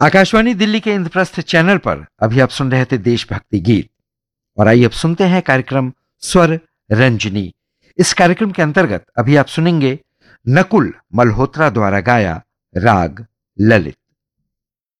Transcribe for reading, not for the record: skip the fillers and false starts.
आकाशवाणी दिल्ली के इंद्रप्रस्थ चैनल पर अभी आप सुन रहे थे देशभक्ति गीत। और आइए अब सुनते हैं कार्यक्रम स्वर रंजनी। इस कार्यक्रम के अंतर्गत अभी आप सुनेंगे नकुल मल्होत्रा द्वारा गाया राग ललित।